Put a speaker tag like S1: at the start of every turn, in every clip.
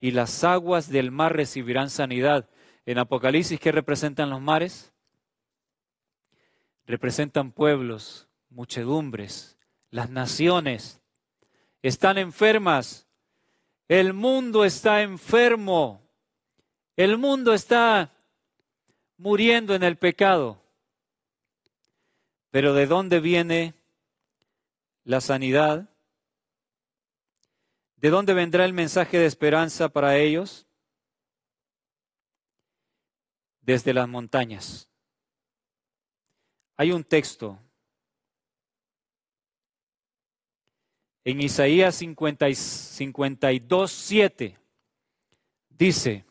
S1: y las aguas del mar recibirán sanidad. En Apocalipsis, ¿qué representan los mares? Representan pueblos, muchedumbres, las naciones. Están enfermas. El mundo está enfermo. El mundo está muriendo en el pecado. Pero ¿de dónde viene la sanidad? ¿De dónde vendrá el mensaje de esperanza para ellos? Desde las montañas. Hay un texto en Isaías 52:7. Dice: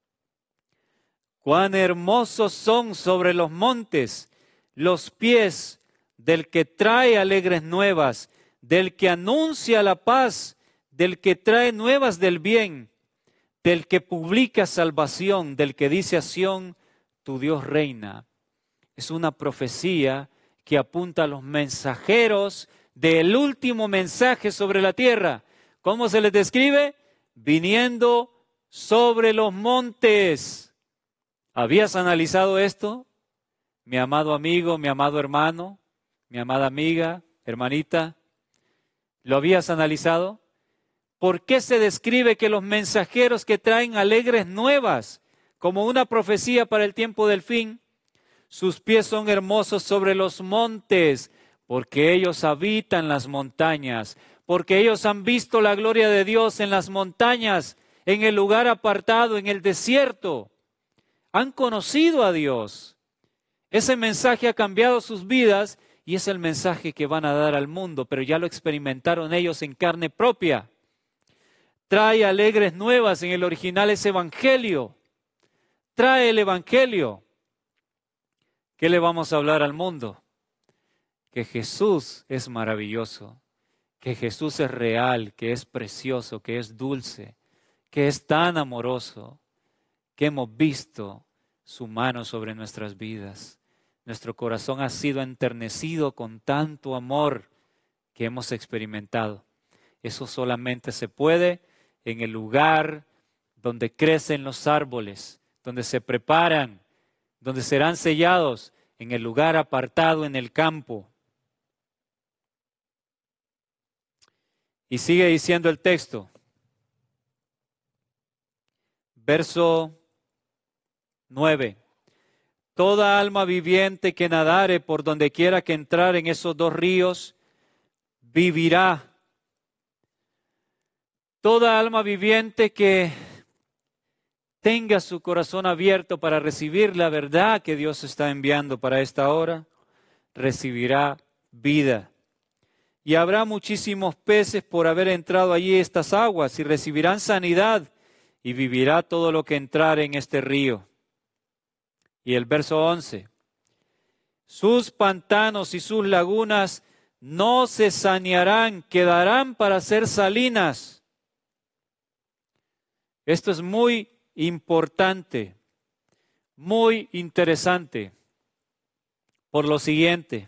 S1: cuán hermosos son sobre los montes los pies del que trae alegres nuevas, del que anuncia la paz, del que trae nuevas del bien, del que publica salvación, del que dice a Sión, tu Dios reina. Es una profecía que apunta a los mensajeros del último mensaje sobre la tierra. ¿Cómo se les describe? Viniendo sobre los montes. ¿Habías analizado esto, mi amado amigo, mi amado hermano, mi amada amiga, hermanita? ¿Lo habías analizado? ¿Por qué se describe que los mensajeros que traen alegres nuevas, como una profecía para el tiempo del fin, sus pies son hermosos sobre los montes? Porque ellos habitan las montañas, porque ellos han visto la gloria de Dios en las montañas, en el lugar apartado, en el desierto. Han conocido a Dios. Ese mensaje ha cambiado sus vidas y es el mensaje que van a dar al mundo, pero ya lo experimentaron ellos en carne propia. Trae alegres nuevas, en el original es evangelio. Trae el evangelio. ¿Qué le vamos a hablar al mundo? Que Jesús es maravilloso, que Jesús es real, que es precioso, que es dulce, que es tan amoroso, que hemos visto su mano sobre nuestras vidas. Nuestro corazón ha sido enternecido con tanto amor que hemos experimentado. Eso solamente se puede en el lugar donde crecen los árboles, donde se preparan, donde serán sellados, en el lugar apartado en el campo. Y sigue diciendo el texto, verso 9. Toda alma viviente que nadare por donde quiera que entrar en esos dos ríos, vivirá. Toda alma viviente que tenga su corazón abierto para recibir la verdad que Dios está enviando para esta hora, recibirá vida. Y habrá muchísimos peces por haber entrado allí estas aguas, y recibirán sanidad, y vivirá todo lo que entrare en este río. Y el verso 11. Sus pantanos y sus lagunas no se sanearán, quedarán para ser salinas. Esto es muy importante, muy interesante, por lo siguiente.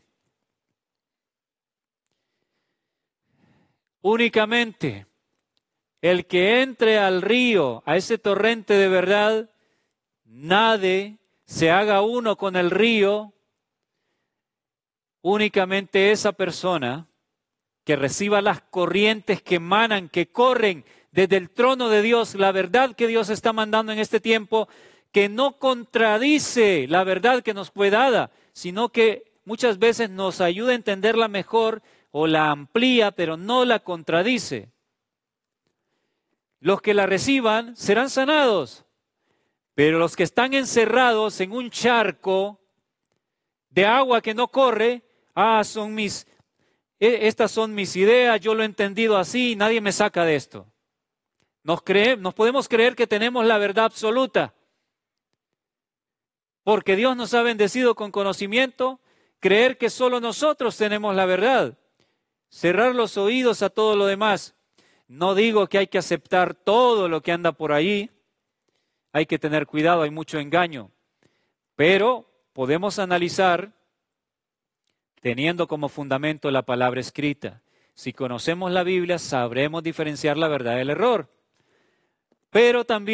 S1: Únicamente el que entre al río, a ese torrente de verdad, nade, se haga uno con el río, únicamente esa persona que reciba las corrientes que emanan, que corren desde el trono de Dios, la verdad que Dios está mandando en este tiempo, que no contradice la verdad que nos fue dada, sino que muchas veces nos ayuda a entenderla mejor o la amplía, pero no la contradice. Los que la reciban serán sanados, pero los que están encerrados en un charco de agua que no corre, estas son mis ideas, yo lo he entendido así, nadie me saca de esto. Nos podemos creer que tenemos la verdad absoluta, porque Dios nos ha bendecido con conocimiento, creer que solo nosotros tenemos la verdad, cerrar los oídos a todo lo demás. No digo que hay que aceptar todo lo que anda por ahí, hay que tener cuidado, hay mucho engaño, pero podemos analizar teniendo como fundamento la palabra escrita. Si conocemos la Biblia, sabremos diferenciar la verdad del error. pero también